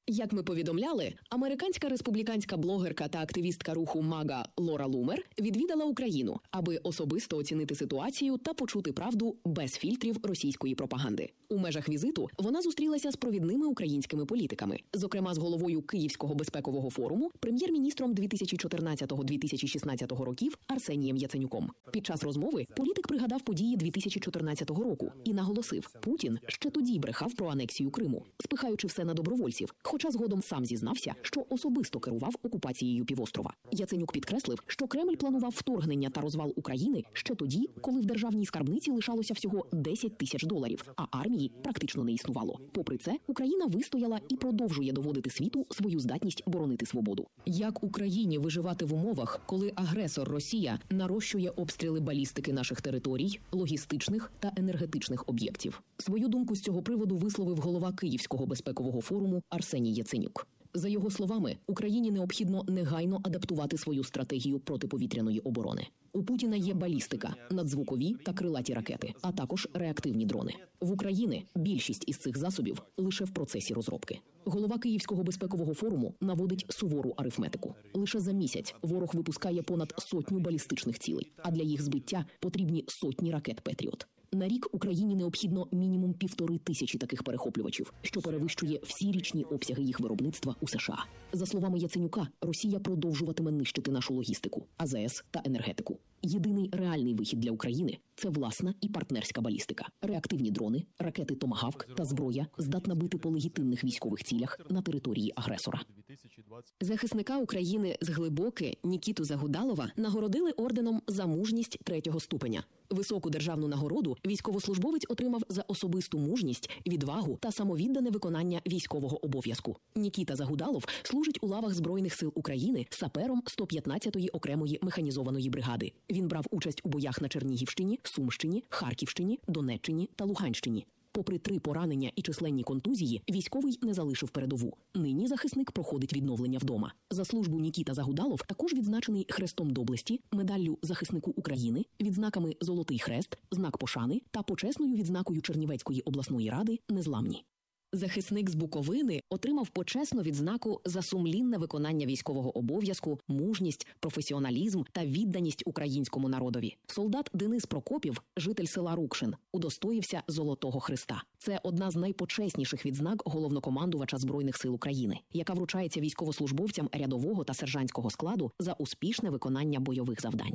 Як ми повідомляли, американська республіканська блогерка та активістка руху МАГА Лора Лумер відвідала Україну, аби особисто оцінити ситуацію та почути правду без фільтрів російської пропаганди. У межах візиту вона зустрілася з провідними українськими політиками, зокрема з головою Київського безпекового форуму, прем'єр-міністром 2014-2016 років Арсенієм Яценюком. Під час розмови політик пригадав події 2014 року і наголосив, Путін ще тоді брехав про анексію Криму, спихаючи все на добровольців, хоча згодом сам зізнався, що особисто керував окупацією півострова. Яценюк підкреслив, що Кремль планував вторгнення та розвал України ще тоді, коли в державній скарбниці лишалося всього $10 000, а армії практично не існувало. Попри це, Україна вистояла і продовжує доводити світу свою здатність боронити свободу. Як Україні виживати в умовах, коли агресор Росія нарощує обстріли балістики наших територій, логістичних та енергетичних об'єктів? Свою думку з цього приводу висловив голова Київського безпекового форуму Арсеній Яценюк. За його словами, Україні необхідно негайно адаптувати свою стратегію протиповітряної оборони. У Путіна є балістика, надзвукові та крилаті ракети, а також реактивні дрони. В Україні більшість із цих засобів лише в процесі розробки. Голова Київського безпекового форуму наводить сувору арифметику. Лише за місяць ворог випускає понад 100 балістичних цілей, а для їх збиття потрібні сотні ракет «Петріот». На рік Україні необхідно мінімум 1500 таких перехоплювачів, що перевищує всі річні обсяги їх виробництва у США. За словами Яценюка, Росія продовжуватиме нищити нашу логістику, АЗС та енергетику. Єдиний реальний вихід для України – це власна і партнерська балістика, реактивні дрони, ракети «Томагавк» та зброя, здатна бити по легітимних військових цілях на території агресора. Захисника України з Глибоки Нікіту Загудалова нагородили орденом «За мужність 3-го ступеня». Високу державну нагороду військовослужбовець отримав за особисту мужність, відвагу та самовіддане виконання військового обов'язку. Нікіта Загудалов служить у лавах Збройних сил України сапером 115-ї окремої механізованої бригади. Він брав участь у боях на Чернігівщині, Сумщині, Харківщині, Донеччині та Луганщині. Попри 3 поранення і численні контузії, військовий не залишив передову. Нині захисник проходить відновлення вдома. За службу Нікіта Загудалов також відзначений Хрестом Доблесті, медаллю захиснику України, відзнаками Золотий Хрест, знак пошани та почесною відзнакою Чернівецької обласної ради «Незламні». Захисник з Буковини отримав почесну відзнаку за сумлінне виконання військового обов'язку, мужність, професіоналізм та відданість українському народові. Солдат Денис Прокопів, житель села Рукшин, удостоївся Золотого Хреста. Це одна з найпочесніших відзнак головнокомандувача Збройних сил України, яка вручається військовослужбовцям рядового та сержантського складу за успішне виконання бойових завдань.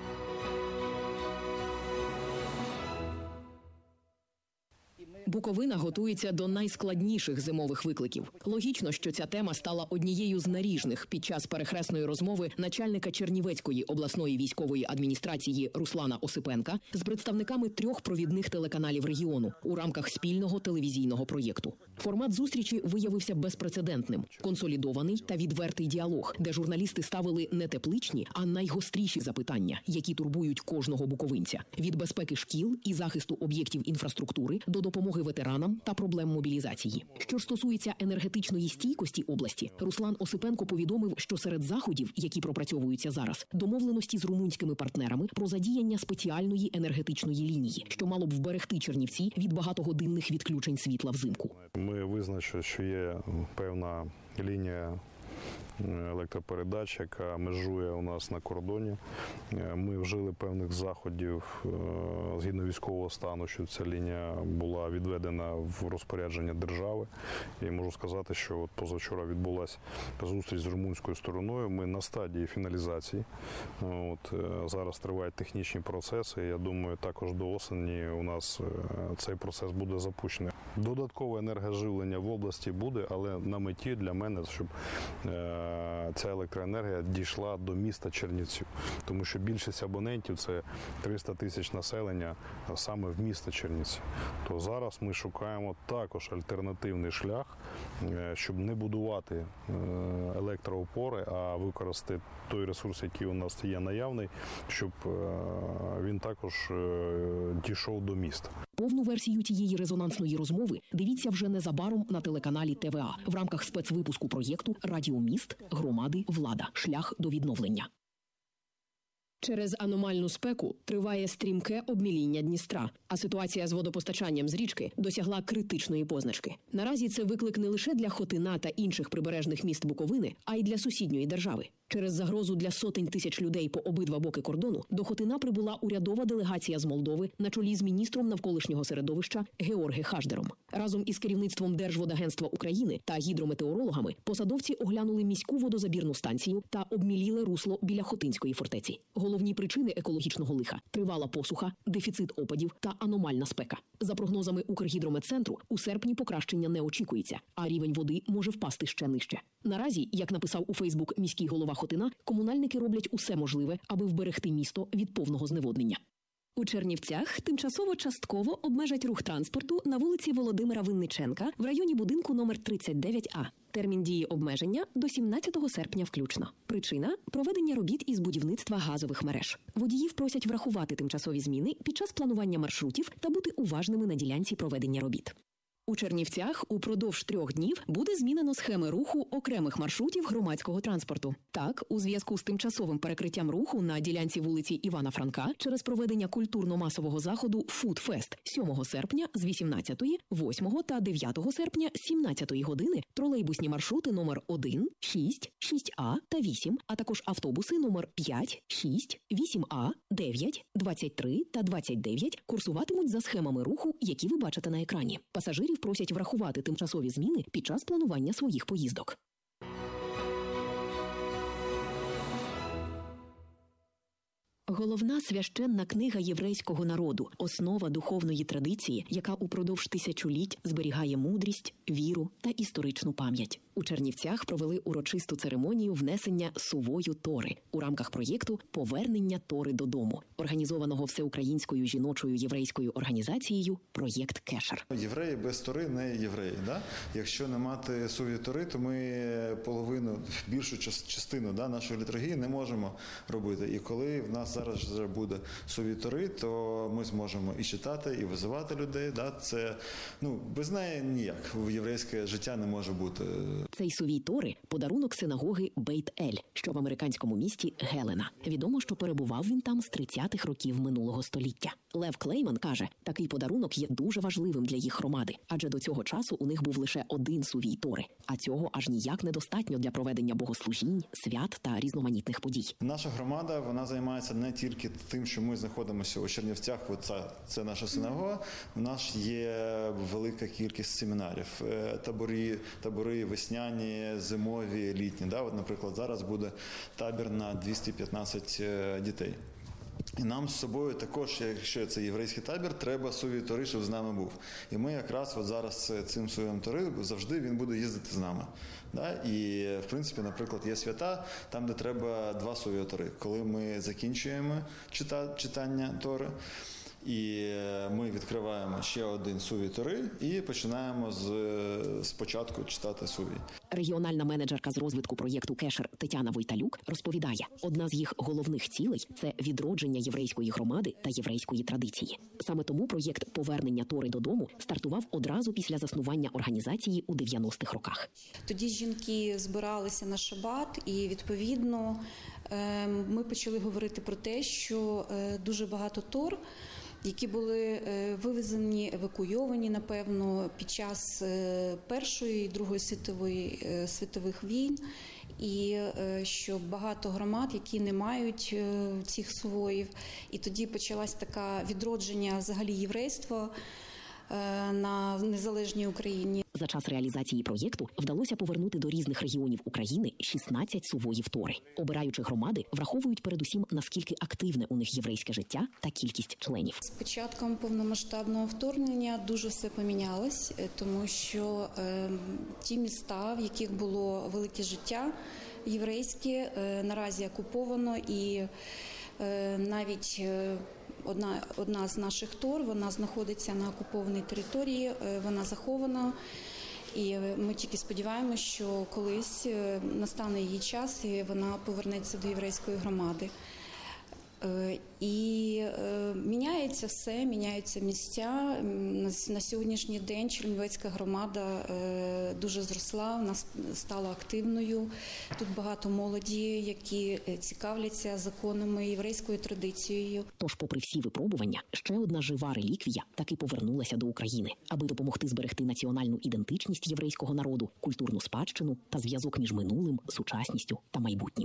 Буковина готується до найскладніших зимових викликів. Логічно, що ця тема стала однією з наріжних під час перехресної розмови начальника Чернівецької обласної військової адміністрації Руслана Осипенка з представниками 3 провідних телеканалів регіону у рамках спільного телевізійного проєкту. Формат зустрічі виявився безпрецедентним, консолідований та відвертий діалог, де журналісти ставили не тепличні, а найгостріші запитання, які турбують кожного буковинця – від безпеки шкіл і захисту об'єктів інфраструктури до допомоги ветеранам та проблем мобілізації. Що ж стосується енергетичної стійкості області, Руслан Осипенко повідомив, що серед заходів, які пропрацьовуються зараз, домовленості з румунськими партнерами про задіяння спеціальної енергетичної лінії, що мало б вберегти Чернівці від багатогодинних відключень світла взимку. Ми визначили, що є певна лінія електропередач, яка межує у нас на кордоні. Ми вжили певних заходів згідно військового стану, щоб ця лінія була відведена в розпорядження держави. І можу сказати, що от позавчора відбулася зустріч з румунською стороною. Ми на стадії фіналізації. Зараз тривають технічні процеси. Я думаю, також до осені у нас цей процес буде запущений. Додаткове енергоживлення в області буде, але на меті для мене, щоб ця електроенергія дійшла до міста Чернівців. Тому що більшість абонентів – це 300 тисяч населення саме в місто Чернівців. То зараз ми шукаємо також альтернативний шлях, щоб не будувати електроопори, а використати той ресурс, який у нас є наявний, щоб він також дійшов до міста. Повну версію тієї резонансної розмови дивіться вже незабаром на телеканалі ТВА в рамках спецвипуску проєкту «Радіо міст. Громади. Влада. Шлях до відновлення». Через аномальну спеку триває стрімке обміління Дністра, а ситуація з водопостачанням з річки досягла критичної позначки. Наразі це виклик не лише для Хотина та інших прибережних міст Буковини, а й для сусідньої держави. Через загрозу для сотень тисяч людей по обидва боки кордону до Хотина прибула урядова делегація з Молдови на чолі з міністром навколишнього середовища Георги Хаждером. Разом із керівництвом Держводагентства України та гідрометеорологами посадовці оглянули міську водозабірну станцію та обміліле русло біля Хотинської фортеці. Головні причини екологічного лиха – тривала посуха, дефіцит опадів та аномальна спека. За прогнозами Укргідрометцентру, у серпні покращення не очікується, а рівень води може впасти ще нижче. Наразі, як написав у Фейсбук міський голова Хотина, комунальники роблять усе можливе, аби вберегти місто від повного зневоднення. У Чернівцях тимчасово-частково обмежать рух транспорту на вулиці Володимира Винниченка в районі будинку номер 39А. Термін дії обмеження – до 17 серпня включно. Причина – проведення робіт із будівництва газових мереж. Водіїв просять врахувати тимчасові зміни під час планування маршрутів та бути уважними на ділянці проведення робіт. У Чернівцях упродовж 3 днів буде змінено схеми руху окремих маршрутів громадського транспорту. Так, у зв'язку з тимчасовим перекриттям руху на ділянці вулиці Івана Франка через проведення культурно-масового заходу «Фудфест» 7 серпня з 18, 8 та 9 серпня з 17 години тролейбусні маршрути номер 1, 6, 6А та 8, а також автобуси номер 5, 6, 8А, 9, 23 та 29 курсуватимуть за схемами руху, які ви бачите на екрані. Пасажирів просять врахувати тимчасові зміни під час планування своїх поїздок. Головна священна книга єврейського народу – основа духовної традиції, яка упродовж тисячоліть зберігає мудрість, віру та історичну пам'ять. У Чернівцях провели урочисту церемонію внесення сувою Тори у рамках проєкту «Повернення Тори додому», організованого Всеукраїнською жіночою єврейською організацією «Проєкт Кешер». Євреї без Тори не євреї. Да? Якщо не мати суві Тори, то ми половину, більшу частину нашої літургії не можемо робити. І коли в нас зараз вже буде суві Тори, то ми зможемо і читати, і визивати людей. Да? Це, без неї ніяк. Єврейське життя не може бути. Цей сувій Тори – подарунок синагоги Бейт-Ель, що в американському місті Гелена. Відомо, що перебував він там з 30-х років минулого століття. Лев Клейман каже, такий подарунок є дуже важливим для їх громади, адже до цього часу у них був лише один сувій Тори, а цього аж ніяк недостатньо для проведення богослужінь, свят та різноманітних подій. Наша громада, вона займається не тільки тим, що ми знаходимося у Чернівцях, це наша синагога, у нас є велика кількість семінарів, табори весняні, зимові, літні. Да? От, наприклад, зараз буде табір на 215 дітей. І нам з собою також, якщо це єврейський табір, треба сувій Тори, щоб з нами був. І ми якраз зараз цим сувієм Тори завжди він буде їздити з нами. Да? І, в принципі, наприклад, є свята, там, де треба 2 сувія Тори. Коли ми закінчуємо читання Тори, і ми відкриваємо ще один сувій Тори і починаємо спочатку читати сувій. Регіональна менеджерка з розвитку проєкту «Кешер» Тетяна Войталюк розповідає, одна з їх головних цілей – це відродження єврейської громади та єврейської традиції. Саме тому проєкт «Повернення Тори додому» стартував одразу після заснування організації у 90-х роках. Тоді жінки збиралися на шабат і, відповідно, ми почали говорити про те, що дуже багато Тор, які були вивезені, евакуйовані, напевно, під час Першої і Другої світових війн, і що багато громад, які не мають цих сувоїв. І тоді почалось таке відродження взагалі єврейства на незалежній Україні. За час реалізації проєкту вдалося повернути до різних регіонів України 16 сувоїв Тори. Обираючи громади, враховують передусім, наскільки активне у них єврейське життя та кількість членів. З початком повномасштабного вторгнення дуже все помінялось, тому що ті міста, в яких було велике життя єврейське, наразі окуповано, і навіть одна з наших Тор, вона знаходиться на окупованій території, вона захована. І ми тільки сподіваємося, що колись настане її час і вона повернеться до єврейської громади. І міняється все, міняються місця. На сьогоднішній день Чернівецька громада дуже зросла, вона стала активною. Тут багато молоді, які цікавляться законами, єврейською традицією. Тож, попри всі випробування, ще одна жива реліквія таки повернулася до України, аби допомогти зберегти національну ідентичність єврейського народу, культурну спадщину та зв'язок між минулим, сучасністю та майбутнім.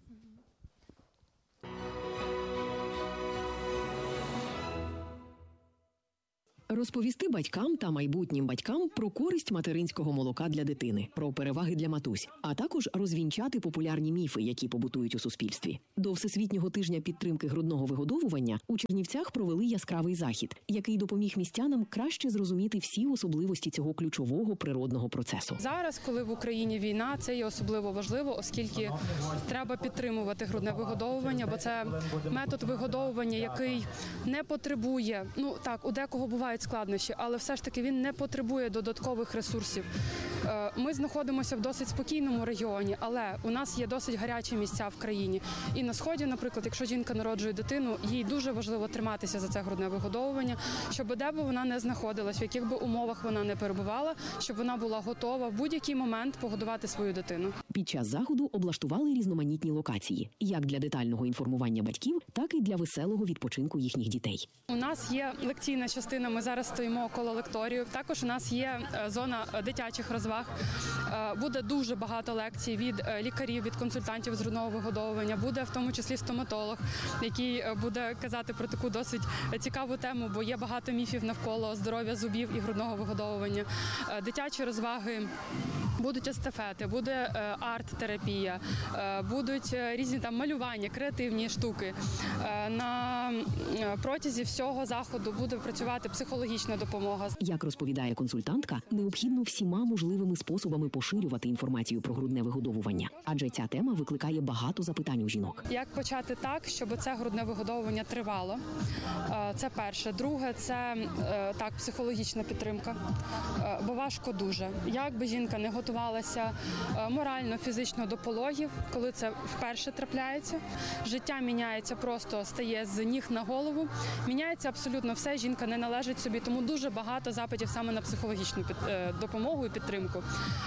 Розповісти батькам та майбутнім батькам про користь материнського молока для дитини, про переваги для матусь, а також розвінчати популярні міфи, які побутують у суспільстві. До Всесвітнього тижня підтримки грудного вигодовування у Чернівцях провели яскравий захід, який допоміг містянам краще зрозуміти всі особливості цього ключового природного процесу. Зараз, коли в Україні війна, це є особливо важливо, оскільки треба підтримувати грудне вигодовування, бо це метод вигодовування, який не потребує, у декого бувають складнощі, але все ж таки він не потребує додаткових ресурсів. Ми знаходимося в досить спокійному регіоні, але у нас є досить гарячі місця в країні. І на Сході, наприклад, якщо жінка народжує дитину, їй дуже важливо триматися за це грудне вигодовування, щоб де б вона не знаходилась, в яких би умовах вона не перебувала, щоб вона була готова в будь-який момент погодувати свою дитину. Під час заходу облаштували різноманітні локації, як для детального інформування батьків, так і для веселого відпочинку їхніх дітей. У нас є лекційна частина, ми зараз стоїмо коло лекторію. Також у нас є зона дитячих розваг. Буде дуже багато лекцій від лікарів, від консультантів з грудного вигодовування. Буде в тому числі стоматолог, який буде казати про таку досить цікаву тему, бо є багато міфів навколо здоров'я зубів і грудного вигодовування. Дитячі розваги, будуть естафети, буде арт-терапія, будуть різні малювання, креативні штуки. На протязі всього заходу буде працювати психологічна допомога. Як розповідає консультантка, необхідно всіма можливими способами поширювати інформацію про грудне вигодовування, адже ця тема викликає багато запитань у жінок. Як почати так, щоб це грудне вигодовування тривало? Це перше. Друге, це психологічна підтримка, бо важко дуже. Як би жінка не готувалася морально, фізично до пологів, коли це вперше трапляється, життя міняється, просто стає з ніг на голову, міняється абсолютно все, жінка не належить собі, тому дуже багато запитів саме на психологічну допомогу і підтримку.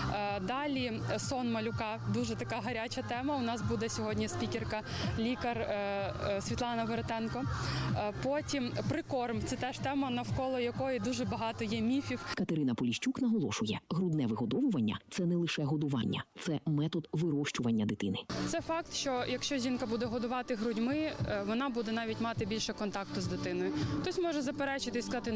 Далі сон малюка, дуже така гаряча тема, у нас буде сьогодні спікерка, лікар Світлана Веретенко. Потім прикорм, це теж тема, навколо якої дуже багато є міфів. Катерина Поліщук наголошує, грудне вигодовування – це не лише годування, це метод вирощування дитини. Це факт, що якщо жінка буде годувати грудьми, вона буде навіть мати більше контакту з дитиною. Хтось може заперечити і сказати,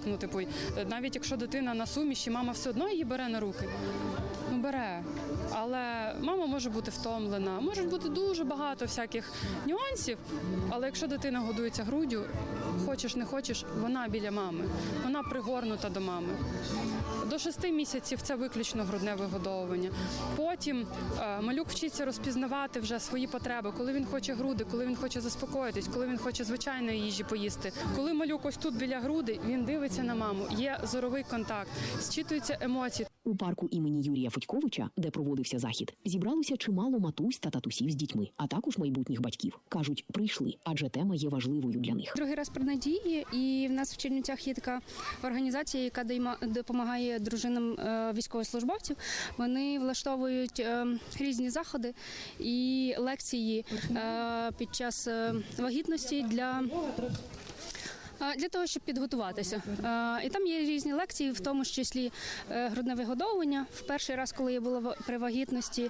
навіть якщо дитина на суміші, мама все одно її бере на руки. Бере. Але мама може бути втомлена, може бути дуже багато всяких нюансів, але якщо дитина годується груддю, хочеш не хочеш, вона біля мами, вона пригорнута до мами. До 6 місяців це виключно грудне вигодовування. Потім малюк вчиться розпізнавати вже свої потреби, коли він хоче груди, коли він хоче заспокоїтись, коли він хоче звичайної їжі поїсти. Коли малюк ось тут біля груди, він дивиться на маму, є зоровий контакт, зчитуються емоції. У парку імені Юрія Федьковича, де проводився захід, зібралося чимало матусь та татусів з дітьми, а також майбутніх батьків. Кажуть, прийшли, адже тема є важливою для них. Другий раз про надії, і в нас в Чернівцях є така організація, яка допомагає дружинам військовослужбовців. Вони влаштовують різні заходи і лекції під час вагітності для того, щоб підготуватися. І там є різні лекції, в тому числі грудне вигодовування. В перший раз, коли я була при вагітності,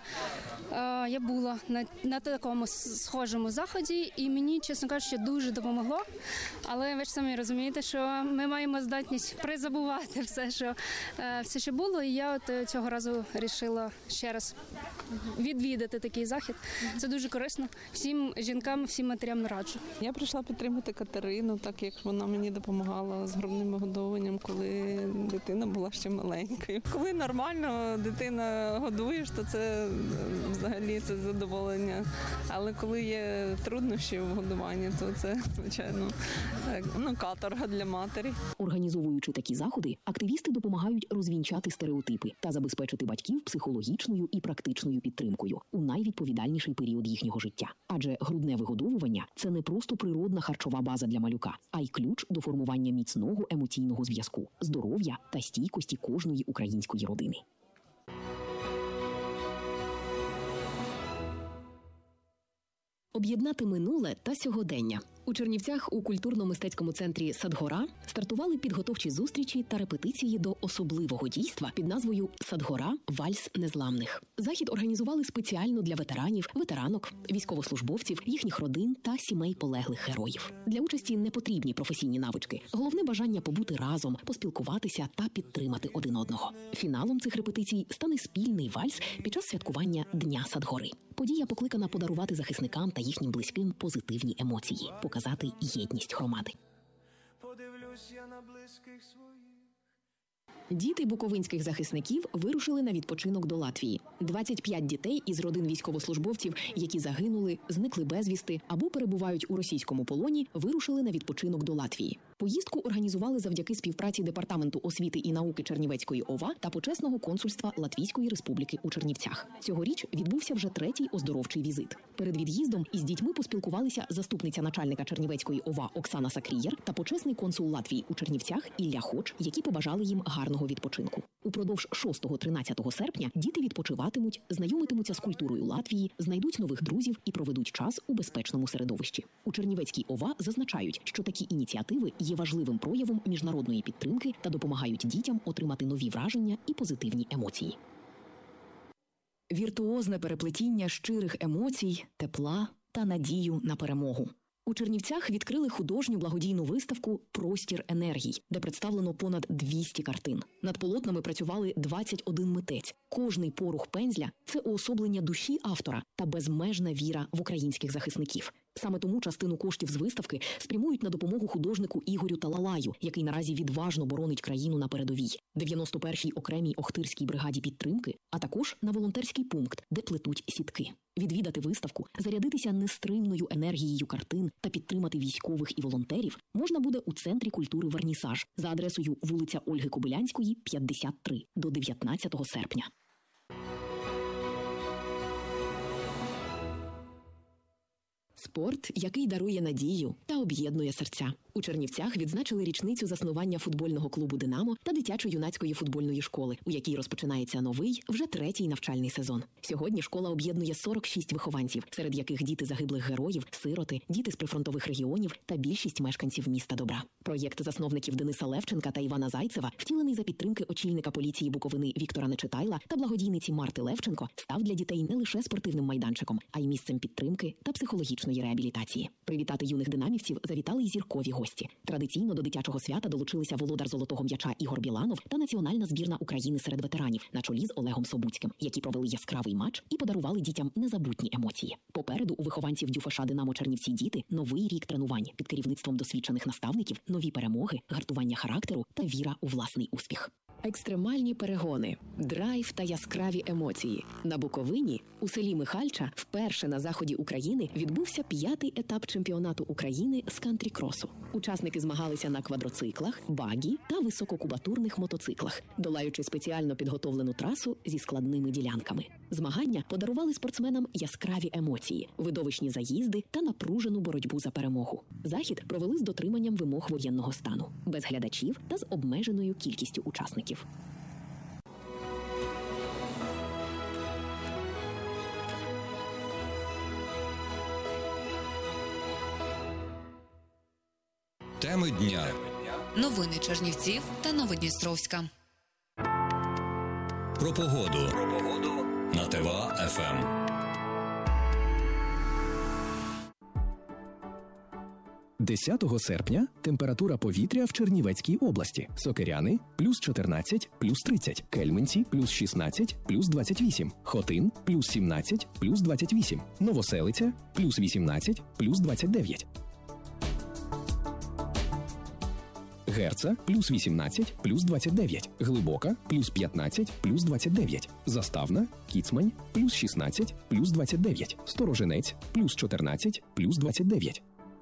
я була на такому схожому заході, і мені, чесно кажучи, дуже допомогло. Але ви ж самі розумієте, що ми маємо здатність призабувати все, що було. І я цього разу вирішила ще раз відвідати такий захід. Це дуже корисно. Всім жінкам, всім матерям раджу. Я прийшла підтримати Катерину, так як вона вона мені допомагала з грудним вигодовуванням, коли дитина була ще маленькою. Коли нормально дитина годуєш, то це взагалі це задоволення. Але коли є труднощі в годуванні, то це, звичайно, каторга для матері. Організовуючи такі заходи, активісти допомагають розвінчати стереотипи та забезпечити батьків психологічною і практичною підтримкою у найвідповідальніший період їхнього життя. Адже грудне вигодовування – це не просто природна харчова база для малюка, а й ключ до формування міцного емоційного зв'язку, здоров'я та стійкості кожної української родини. Об'єднати минуле та сьогодення. У Чернівцях у культурно-мистецькому центрі «Садгора» стартували підготовчі зустрічі та репетиції до особливого дійства під назвою «Садгора. Вальс незламних». Захід організували спеціально для ветеранів, ветеранок, військовослужбовців, їхніх родин та сімей полеглих героїв. Для участі не потрібні професійні навички. Головне бажання побути разом, поспілкуватися та підтримати один одного. Фіналом цих репетицій стане спільний вальс під час святкування Дня Садгори. Подія покликана подарувати захисникам та їхнім близьким позитивні емоції, показати єдність громади. Подивлюсь я на близьких своїх. Діти буковинських захисників вирушили на відпочинок до Латвії. 25 дітей із родин військовослужбовців, які загинули, зникли безвісти або перебувають у російському полоні, вирушили на відпочинок до Латвії. Поїздку організували завдяки співпраці Департаменту освіти і науки Чернівецької ОВА та Почесного консульства Латвійської Республіки у Чернівцях. Цьогоріч відбувся вже третій оздоровчий візит. Перед від'їздом із дітьми поспілкувалися заступниця начальника Чернівецької ОВА Оксана Сакрієр та почесний консул Латвії у Чернівцях Ілля Хоч, які побажали їм гарного відпочинку. Упродовж 6-13 серпня діти відпочиватимуть, знайомитимуться з культурою Латвії, знайдуть нових друзів і проведуть час у безпечному середовищі. У Чернівецькій ОВА зазначають, що такі ініціативи є важливим проявом міжнародної підтримки та допомагають дітям отримати нові враження і позитивні емоції. Віртуозне переплетіння щирих емоцій, тепла та надію на перемогу. У Чернівцях відкрили художню благодійну виставку «Простір енергій», де представлено понад 200 картин. Над полотнами працювали 21 митець. Кожний порух пензля – це уособлення душі автора та безмежна віра в українських захисників. Саме тому частину коштів з виставки спрямують на допомогу художнику Ігорю Талалаю, який наразі відважно боронить країну на передовій, 91-й окремій Охтирській бригаді підтримки, а також на волонтерський пункт, де плетуть сітки. Відвідати виставку, зарядитися нестримною енергією картин та підтримати військових і волонтерів можна буде у Центрі культури «Вернісаж» за адресою вулиця Ольги Кобилянської, 53, до 19 серпня. Спорт, який дарує надію та об'єднує серця. У Чернівцях відзначили річницю заснування футбольного клубу «Динамо» та дитячо-юнацької футбольної школи, у якій розпочинається новий, вже третій навчальний сезон. Сьогодні школа об'єднує 46 вихованців, серед яких діти загиблих героїв, сироти, діти з прифронтових регіонів та більшість мешканців міста Добра. Проєкт засновників Дениса Левченка та Івана Зайцева, втілений за підтримки очільника поліції Буковини Віктора Нечитайла та благодійниці Марти Левченко, став для дітей не лише спортивним майданчиком, а й місцем підтримки та психологічної реабілітації. Привітати юних динамівців завітали й зіркові гості. Традиційно до дитячого свята долучилися володар золотого м'яча Ігор Біланов та національна збірна України серед ветеранів на чолі з Олегом Собуцьким, які провели яскравий матч і подарували дітям незабутні емоції. Попереду у вихованців ДЮФШ «Динамо Чернівці діти» новий рік тренувань під керівництвом досвідчених наставників, нові перемоги, гартування характеру та віра у власний успіх. Екстремальні перегони, драйв та яскраві емоції. На Буковині, у селі Михальча, вперше на заході України відбувся 5-й етап чемпіонату України з кантрі-кросу. Учасники змагалися на квадроциклах, багі та висококубатурних мотоциклах, долаючи спеціально підготовлену трасу зі складними ділянками. Змагання подарували спортсменам яскраві емоції, видовищні заїзди та напружену боротьбу за перемогу. Захід провели з дотриманням вимог воєнного стану, без глядачів та з обмеженою кількістю учасників. Теми дня. Новини Чернівців та Новодністровська. Про погоду. На ТВА-ФМ. 10 серпня температура повітря в Чернівецькій області. Сокиряни – плюс 14, плюс 30. Кельменці – плюс 16, плюс 28. Хотин – плюс 17, плюс 28. Новоселиця – плюс 18, плюс 29. Герца – плюс 18, плюс 29. Глибока – плюс 15, плюс 29. Заставна, Кіцмань – плюс 16, плюс 29. Сторожинець – плюс 14, плюс 29.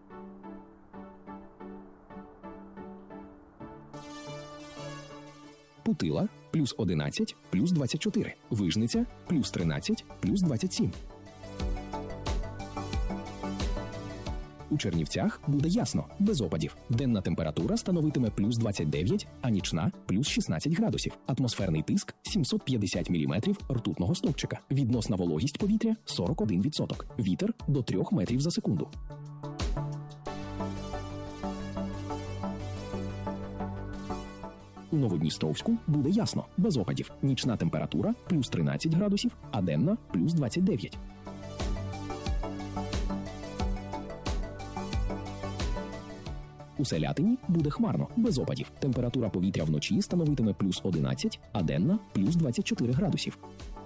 Путила – плюс 11, плюс 24. Вижниця – плюс 13, плюс 27. У Чернівцях буде ясно, без опадів. Денна температура становитиме плюс 29, а нічна – плюс 16 градусів. Атмосферний тиск – 750 міліметрів ртутного стовпчика. Відносна вологість повітря – 41%. Вітер – до 3 метрів за секунду. У Новодністровську буде ясно, без опадів. Нічна температура – плюс 13 градусів, а денна – плюс 29. У Селятині буде хмарно, без опадів. Температура повітря вночі становитиме плюс 11, а денна – плюс 24 градусів.